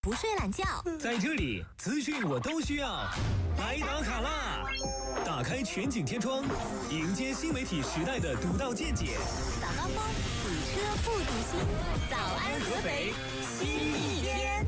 不睡懒觉。 在这里，资讯我都需要。来打卡啦！打开全景天窗，迎接新媒体时代的独到见解。 早高峰，堵车不堵心。早安合肥，新一天。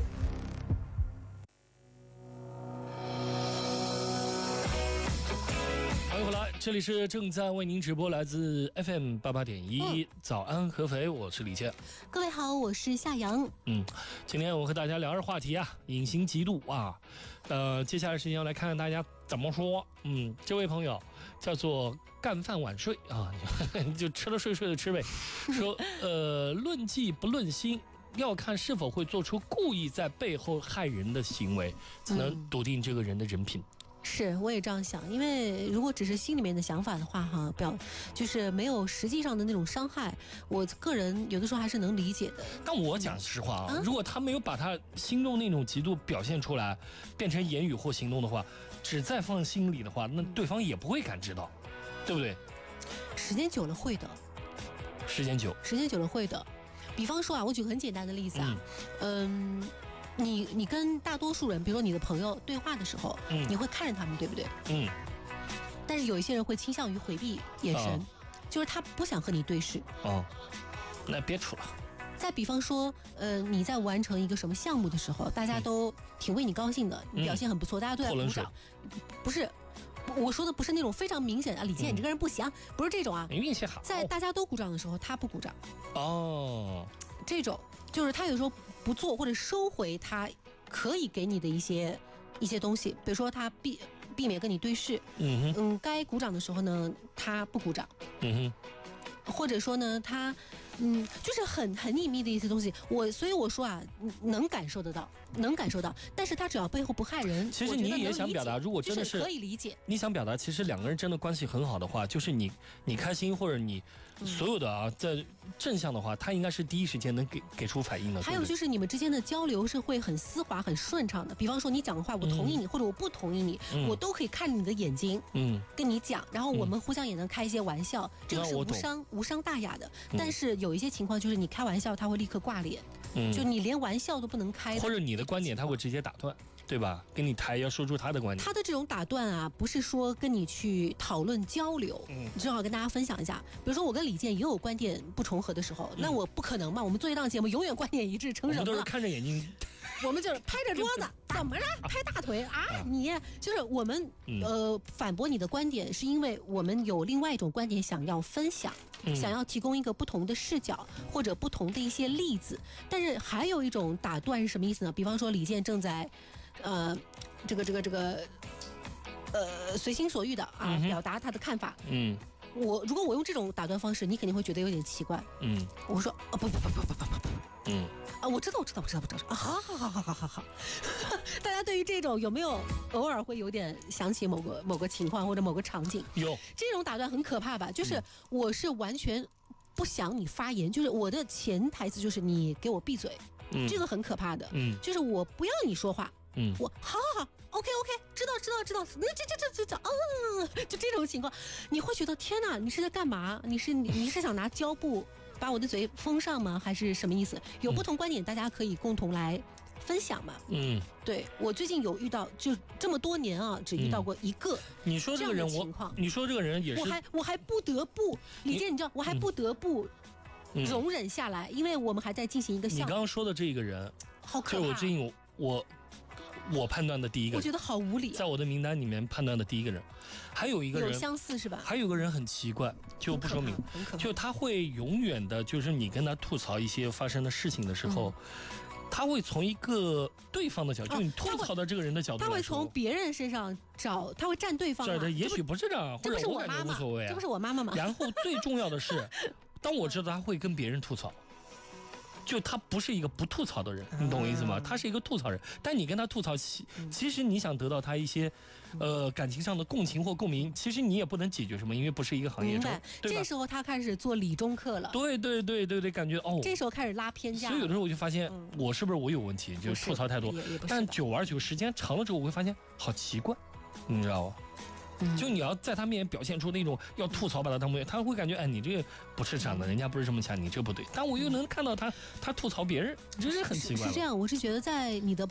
欢迎回来，这里是正在为您直播来自 FM 88.1早安合肥，我是李健。 各位好，我是夏阳。 今天我和大家聊着话题啊，隐形嫉妒啊。接下来时间要来看看大家怎么说。这位朋友叫做干饭晚睡啊，就吃了睡，睡了吃呗。说论迹不论心。要看是否会做出故意在背后害人的行为，才能笃定这个人的人品。 是，我也这样想，因为如果只是心里面的想法的话，就是没有实际上的那种伤害，我个人有的时候还是能理解的。 但我讲实话啊，如果他没有把他心中那种嫉妒表现出来，变成言语或行动的话，只在放心里的话，那对方也不会感知到，对不对？ 时间久了会的。 时间久了会的。 比方说啊，我举个很简单的例子啊，你跟大多数人，比如说你的朋友对话的时候，你会看着他们，对不对？但是有一些人会倾向于回避眼神，就是他不想和你对视。 那别处了。 再比方说，你在完成一个什么项目的时候，大家都挺为你高兴的，你表现很不错，大家都在鼓掌。不是，我说的不是那种非常明显的李健，你这个人不行，不是这种啊。 你运气好。 在大家都鼓掌的时候，他不鼓掌。这种就是他有时候不做或者收回他可以给你的一些东西，比如说他避免跟你对视，该鼓掌的时候呢，他不鼓掌，或者说呢，他就是很隐秘的一些东西，所以我说啊，能感受到，但是他只要背后不害人， 其实你也想表达，如果真的是可以理解， 你想表达，其实两个人真的关系很好的话，就是你开心或者你所有的啊，在正向的话，他应该是第一时间能给出反应的。 还有就是你们之间的交流是会很丝滑、很顺畅的。比方说你讲的话，我同意你，或者我不同意你，我都可以看着你的眼睛，跟你讲，然后我们互相也能开一些玩笑，这个是无伤大雅的。但是有一些情况就是你开玩笑，他会立刻挂脸，就你连玩笑都不能开， 或者你的观点他会直接打断，对吧？跟你要说出他的观点。 他的这种打断啊，不是说跟你去讨论交流，正好跟大家分享一下。比如说我跟李健也有观点不重合的时候，那我不可能嘛，我们做一档节目永远观点一致，成什么？ 我们都是看着眼睛， 我们就是拍着桌子，怎么着？拍大腿啊！你就是我们反驳你的观点，是因为我们有另外一种观点想要分享。想要提供一个不同的视角或者不同的一些例子，但是还有一种打断是什么意思呢？比方说李健正在这个随心所欲的啊表达他的看法。如果我用这种打断方式，你肯定会觉得有点奇怪。我说不。我知道好。大家对于这种有没有偶尔会有点想起某个情况或者某个场景？ 有。 这种打断很可怕吧？就是我是完全不想你发言，就是我的潜台词就是你给我闭嘴，这个很可怕的。就是我不要你说话。我好，OK， 知道，那这就这种情况，你会觉得天哪，你是在干嘛？你是想拿胶布把我的嘴封上吗？还是什么意思？有不同观点，大家可以共同来分享嘛。对，我最近有遇到，就这么多年啊，只遇到过一个你说这个人情况。你说这个人也是， 我还不得不，李健，你知道，我还不得不容忍下来，因为我们还在进行一个项目。 你刚刚说的这个人， 好可怕。 就是我最近我判断的第一个人， 我觉得好无理， 在我的名单里面判断的第一个人，还有一个人有相似是吧？ 还有一个人很奇怪，就不说明，就他会永远的，就是你跟他吐槽一些发生的事情的时候，他会从一个对方的角度，就你吐槽的这个人的角度来说， 他会从别人身上找，他会站对方。 也许不是这样，或者我感觉无所谓啊， 这不是我妈妈吗？ 然后最重要的是，当我知道他会跟别人吐槽。就他不是一个不吐槽的人，你懂我意思吗？他是一个吐槽人，但你跟他吐槽，其实你想得到他一些，感情上的共情或共鸣，其实你也不能解决什么，因为不是一个行业中。 这时候他开始做理中客了。 对，感觉这时候开始拉偏架。 所以有的时候我就发现，我是不是我有问题，就吐槽太多。但久而久时间长了之后，我会发现好奇怪，你知道吗？就你要在他面前表现出那种要吐槽把他当朋友，他会感觉哎你这个不是这样的，人家不是这么想，你这不对。但我又能看到他吐槽别人，这是很奇怪。 是这样，我是觉得在你的